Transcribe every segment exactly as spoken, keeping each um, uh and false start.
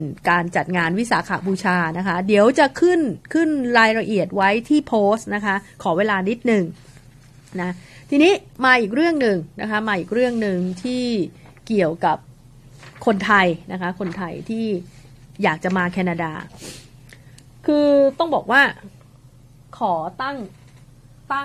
การจัดงานวิสาขบูชานะคะเดี๋ยวจะขึ้นขึ้นรายละเอียดไว้ที่โพสต์นะคะขอเวลานิดหนึ่งนะทีนี้มาอีกเรื่องหนึ่งนะคะมาอีกเรื่องหนึ่งที่เกี่ยวกับคนไทยนะคะคนไทยที่อยากจะมาแคนาดาคือต้องบอกว่าขอตั้งตั้ง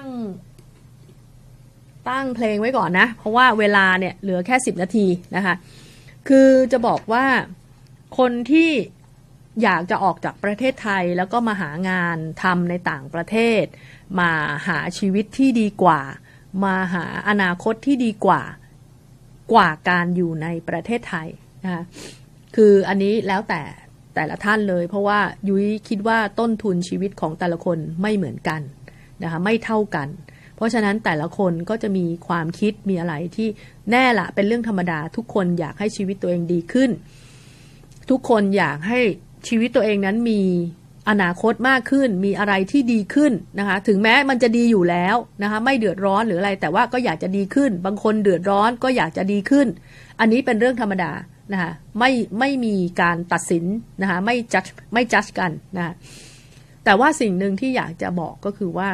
ตั้งเพลงไว้ก่อนนะเพราะว่าเวลาเนี่ยเหลือแค่สิบนาทีนะคะคือจะบอกว่าคนที่อยากจะออกจากประเทศไทยแล้วก็มาหางานทำในต่างประเทศมาหาชีวิตที่ดีกว่ามาหาอนาคตที่ดีกว่ากว่าการอยู่ในประเทศไทยนะคะคืออันนี้แล้วแต่แต่ละท่านเลยเพราะว่ายุ้ยคิดว่าต้นทุนชีวิตของแต่ละคนไม่เหมือนกันนะคะไม่เท่ากันเพราะฉะนั้นแต่ละคนก็จะมีความคิดมีอะไรที่แน่ละเป็นเรื่องธรรมดาทุกคนอยากให้ชีวิตตัวเองดีขึ้นทุกคนอยากให้ชีวิตตัวเองนั้นมีอนาคตมากขึ้นมีอะไรที่ดีขึ้นนะคะถึงแม้มันจะดีอยู่แล้วนะคะไม่เดือดร้อนหรืออะไรแต่ว่าก็อยากจะดีขึ้นบางคนเดือดร้อนก็อยากจะดีขึ้นอันนี้เป็นเรื่องธรรมดานะคะไม่ไม่มีการตัดสินนะคะไม่จัดไม่จัดกันนะคะแต่ว่าสิ่งหนึ่งที่อยากจะบอกก็คือว่า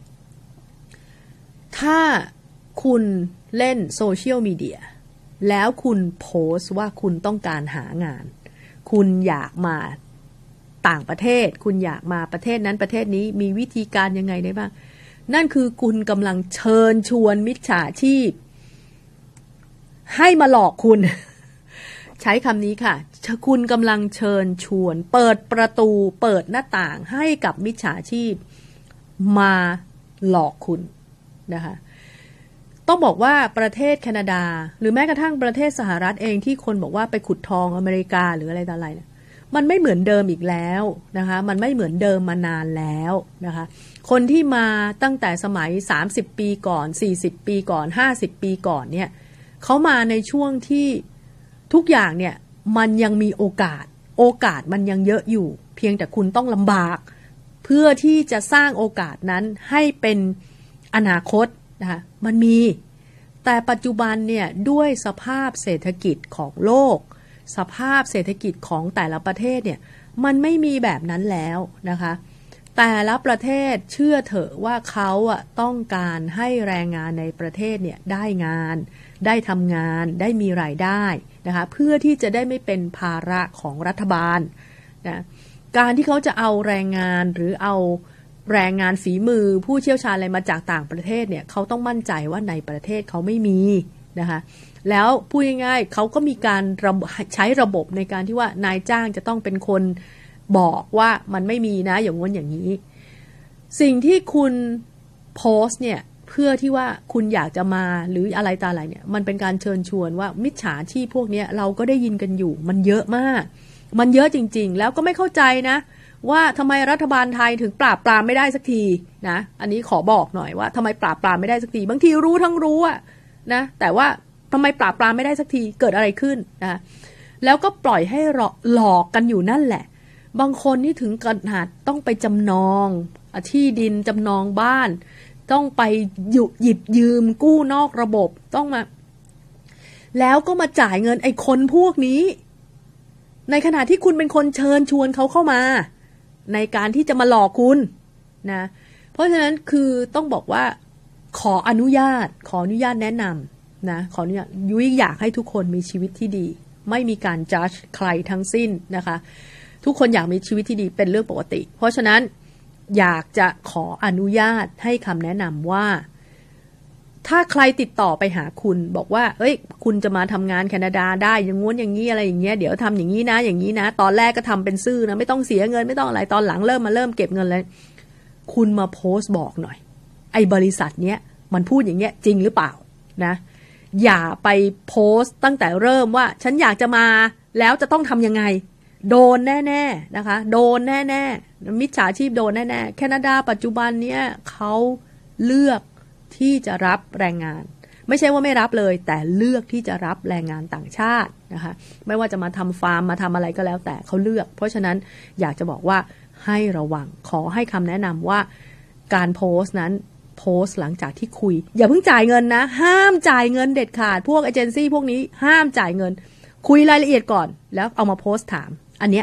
ถ้าคุณเล่นโซเชียลมีเดียแล้วคุณโพสต์ว่าคุณต้องการหางานคุณอยากมาต่างประเทศคุณอยากมาประเทศนั้นประเทศนี้มีวิธีการยังไงได้บ้างนั่นคือคุณกำลังเชิญชวนมิจฉาชีพให้มาหลอกคุณใช้คำนี้ค่ะคุณกำลังเชิญชวนเปิดประตูเปิดหน้าต่างให้กับมิจฉาชีพมาหลอกคุณนะคะต้องบอกว่าประเทศแคนาดาหรือแม้กระทั่งประเทศสหรัฐเองที่คนบอกว่าไปขุดทองอเมริกาหรืออะไรต่ออะไรเนี่ยมันไม่เหมือนเดิมอีกแล้วนะคะมันไม่เหมือนเดิมมานานแล้วนะคะคนที่มาตั้งแต่สมัยสามสิบปีก่อนสี่สิบปีก่อนห้าสิบปีก่อนเนี่ยเขามาในช่วงที่ทุกอย่างเนี่ยมันยังมีโอกาสโอกาสมันยังเยอะอยู่เพียงแต่คุณต้องลำบากเพื่อที่จะสร้างโอกาสนั้นให้เป็นอนาคตนะคะมันมีแต่ปัจจุบันเนี่ยด้วยสภาพเศรษฐกิจของโลกสภาพเศรษฐกิจของแต่ละประเทศเนี่ยมันไม่มีแบบนั้นแล้วนะคะแต่ละประเทศเชื่อเถอะว่าเขาอ่ะต้องการให้แรงงานในประเทศเนี่ยได้งานได้ทำงานได้มีรายได้นะคะเพื่อที่จะได้ไม่เป็นภาระของรัฐบาลนะการที่เขาจะเอาแรงงานหรือเอาแรงงานฝีมือผู้เชี่ยวชาญอะไรมาจากต่างประเทศเนี่ยเขาต้องมั่นใจว่าในประเทศเขาไม่มีนะคะแล้วพูดง่ายๆเขาก็มีการใช้ระบบในการที่ว่านายจ้างจะต้องเป็นคนบอกว่ามันไม่มีนะอย่างงั้นอย่างนี้สิ่งที่คุณโพสต์เนี่ยเพื่อที่ว่าคุณอยากจะมาหรืออะไรตาอะไรเนี่ยมันเป็นการเชิญชวนว่ามิจฉาชีพพวกนี้เราก็ได้ยินกันอยู่มันเยอะมากมันเยอะจริงๆแล้วก็ไม่เข้าใจนะว่าทำไมรัฐบาลไทยถึงปราบปรามไม่ได้สักทีนะอันนี้ขอบอกหน่อยว่าทำไมปราบปรามไม่ได้สักทีบางทีรู้ทั้งรู้อะนะแต่ว่าทำไมปราบปรามไม่ได้สักทีเกิดอะไรขึ้นนะแล้วก็ปล่อยให้หลอกกันอยู่นั่นแหละบางคนนี่ถึงขนาดต้องไปจำนองที่ดินจำนองบ้านต้องไปหยิบยืมกู้นอกระบบต้องมาแล้วก็มาจ่ายเงินไอ้คนพวกนี้ในขณะที่คุณเป็นคนเชิญชวนเขาเข้ามาในการที่จะมาหลอกคุณนะเพราะฉะนั้นคือต้องบอกว่าขออนุญาตขออนุญาตแนะนำนะขออนุญาตยุ้ยอยากให้ทุกคนมีชีวิตที่ดีไม่มีการจัดใครทั้งสิ้นนะคะทุกคนอยากมีชีวิตที่ดีเป็นเรื่องปกติเพราะฉะนั้นอยากจะขออนุญาตให้คำแนะนำว่าถ้าใครติดต่อไปหาคุณบอกว่าเอ้ยคุณจะมาทำงานแคนาดาได้อย่างงู้นอย่างนี้อะไรอย่างเงี้ยเดี๋ยวทำอย่างนี้นะอย่างนี้นะตอนแรกก็ทำเป็นซื่อนะไม่ต้องเสียเงินไม่ต้องอะไรตอนหลังเริ่มมาเริ่มเก็บเงินเลยคุณมาโพสต์บอกหน่อยไอ้บริษัทเนี้ยมันพูดอย่างเงี้ยจริงหรือเปล่านะอย่าไปโพสต์ตั้งแต่เริ่มว่าฉันอยากจะมาแล้วจะต้องทำยังไงโดนแน่ๆนะคะโดนแน่ๆมิจฉาชีพโดนแน่ๆแคนาดาปัจจุบันเนี้ยเขาเลือกที่จะรับแรงงานไม่ใช่ว่าไม่รับเลยแต่เลือกที่จะรับแรงงานต่างชาตินะคะไม่ว่าจะมาทำฟาร์มมาทำอะไรก็แล้วแต่เขาเลือกเพราะฉะนั้นอยากจะบอกว่าให้ระวังขอให้คำแนะนำว่าการโพสต์นั้นโพสต์หลังจากที่คุยอย่าเพิ่งจ่ายเงินนะห้ามจ่ายเงินเด็ดขาดพวกเอเจนซี่พวกนี้ห้ามจ่ายเงินคุยรายละเอียดก่อนแล้วเอามาโพสต์ถาม